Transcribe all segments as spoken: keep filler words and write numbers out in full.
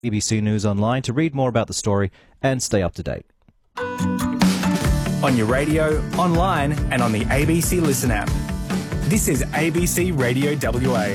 A B C News Online to read more about the story and stay up to date. On your radio, online and on the A B C Listen app. This is A B C Radio W A.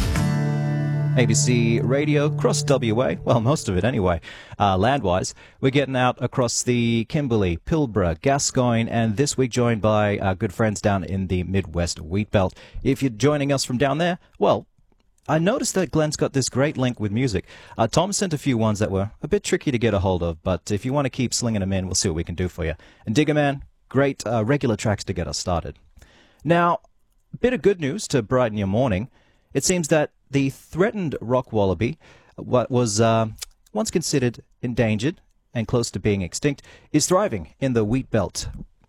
A B C Radio across W A, well, most of it anyway, uh, land-wise. We're getting out across the Kimberley, Pilbara, Gascoyne, and this week joined by our good friends down in the Midwest Wheat Belt. If you're joining us from down there, well, I noticed that Glenn's got this great link with music. Uh, Tom sent a few ones that were a bit tricky to get a hold of, but if you want to keep slinging them in, we'll see what we can do for you. And Digger Man, great uh, regular tracks to get us started. Now, a bit of good news to brighten your morning. It seems that the threatened rock wallaby, what was uh, once considered endangered and close to being extinct, is thriving in the wheat belt.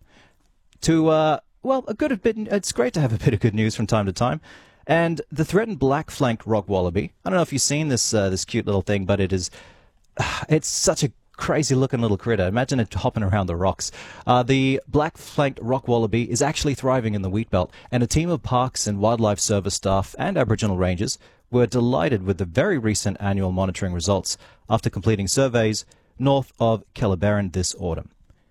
To, uh, well, a good bit, it's great to have a bit of good news from time to time. And the threatened black-flanked rock wallaby, I don't know if you've seen this uh, this cute little thing, but it is, it's such a crazy-looking little critter. Imagine it hopping around the rocks. Uh, the black-flanked rock wallaby is actually thriving in the wheat belt, and a team of Parks and Wildlife Service staff and Aboriginal rangers were delighted with the very recent annual monitoring results after completing surveys north of Kellerberrin this autumn.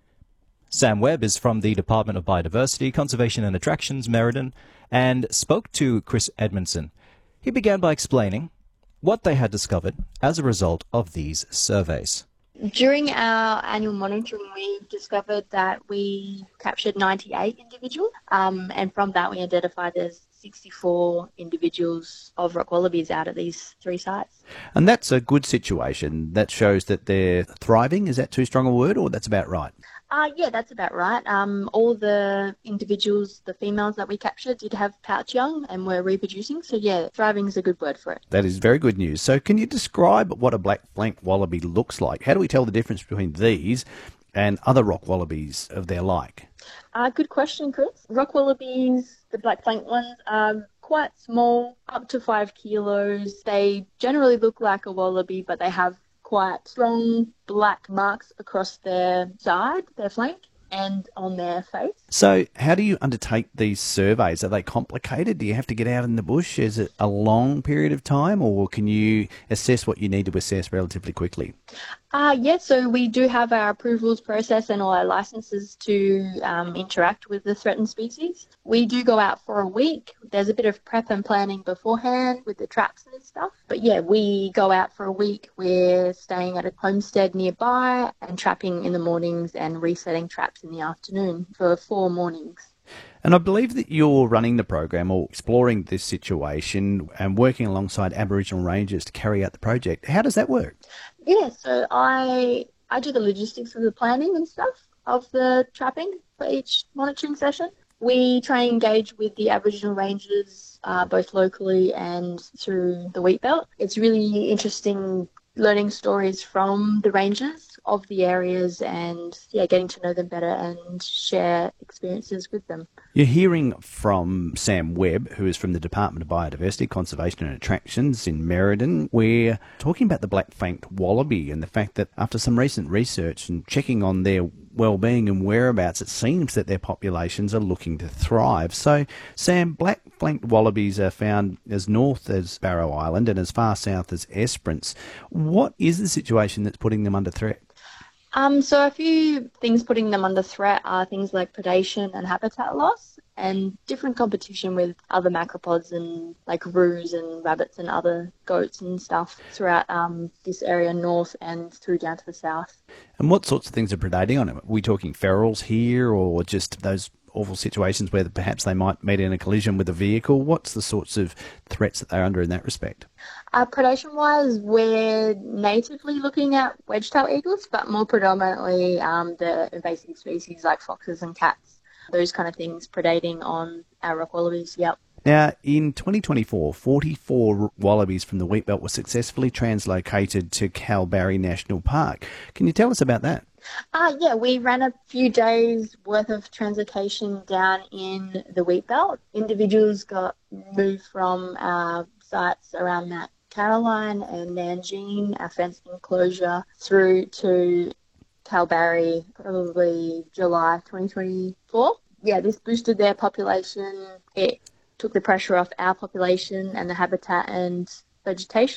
Sam Webb is from the Department of Biodiversity, Conservation and Attractions, Merredin, and spoke to Chris Edmondson. He began by explaining what they had discovered as a result of these surveys. During our annual monitoring, we discovered that we captured ninety-eight individuals, um, and from that we identified there's sixty-four individuals of rock wallabies out at these three sites. And that's a good situation. That shows that they're thriving. Is that too strong a word, or that's about right? Uh, yeah, that's about right. Um, all the individuals, the females that we captured, did have pouch young and were reproducing. So, yeah, thriving is a good word for it. That is very good news. So can you describe what a black flank wallaby looks like? How do we tell the difference between these and other rock wallabies of their like? Uh, good question, Chris. Rock wallabies, the black flank ones, are quite small, up to five kilos. They generally look like a wallaby, but they have quite strong black marks across their side, their flank, and on their face. So how do you undertake these surveys? Are they complicated? Do you have to get out in the bush? Is it a long period of time, or can you assess what you need to assess relatively quickly? Uh, yes, so we do have our approvals process and all our licenses to um, interact with the threatened species. We do go out for a week. There's a bit of prep and planning beforehand with the traps and stuff. But yeah, we go out for a week. We're staying at a homestead nearby and trapping in the mornings and resetting traps in the afternoon for four mornings. And I believe that you're running the program or exploring this situation and working alongside Aboriginal rangers to carry out the project. How does that work? Yeah, so I I do the logistics of the planning and stuff of the trapping for each monitoring session. We try and engage with the Aboriginal rangers uh, both locally and through the wheat belt. It's really interesting learning stories from the rangers of the areas and yeah, getting to know them better and share experiences with them. You're hearing from Sam Webb, who is from the Department of Biodiversity, Conservation and Attractions in Merredin. We're talking about the black-flanked wallaby and the fact that after some recent research and checking on their well-being and whereabouts, it seems that their populations are looking to thrive. So, Sam, black-flanked wallabies are found as north as Barrow Island and as far south as Esperance. What is the situation that's putting them under threat? Um, so a few things putting them under threat are things like predation and habitat loss and different competition with other macropods and like roos and rabbits and other goats and stuff throughout um, this area north and through down to the south. And what sorts of things are predating on them? Are we talking ferals here or just those awful situations where perhaps they might meet in a collision with a vehicle? What's the sorts of threats that they're under in that respect? Uh, predation-wise, we're natively looking at wedge-tailed eagles, but more predominantly um, the invasive species like foxes and cats, those kind of things predating on our rock wallabies, yep. Now, in twenty twenty-four, forty-four wallabies from the Wheatbelt were successfully translocated to Kalbarri National Park. Can you tell us about that? Uh, yeah, we ran a few days worth of translocation down in the Wheatbelt. Individuals got moved from our sites around Mount Caroline and Nangine, our fenced enclosure, through to Kalbarri, probably July twenty twenty-four. Yeah, this boosted their population. It took the pressure off our population and the habitat and vegetation.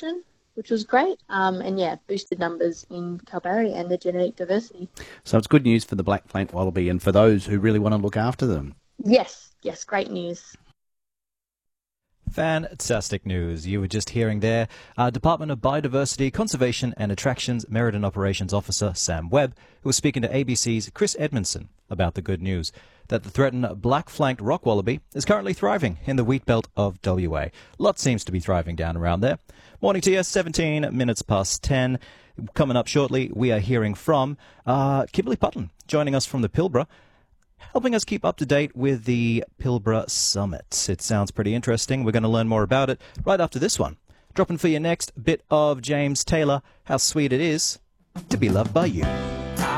which was great. Um, and yeah, boosted numbers in Kalbarri and the genetic diversity. So it's good news for the black flanked wallaby and for those who really want to look after them. Yes, yes, great news. Fantastic news. You were just hearing there uh, Department of Biodiversity, Conservation and Attractions Merredin Operations Officer Sam Webb, who was speaking to A B C's Chris Edmondson about the good news that the threatened black-flanked rock wallaby is currently thriving in the wheat belt of W A. Lots seems to be thriving down around there. Morning to you, seventeen minutes past ten. Coming up shortly, we are hearing from uh, Kimberly Putton, joining us from the Pilbara, helping us keep up to date with the Pilbara Summit. It sounds pretty interesting. We're going to learn more about it right after this one. Dropping for your next bit of James Taylor, How Sweet It Is to Be Loved by You.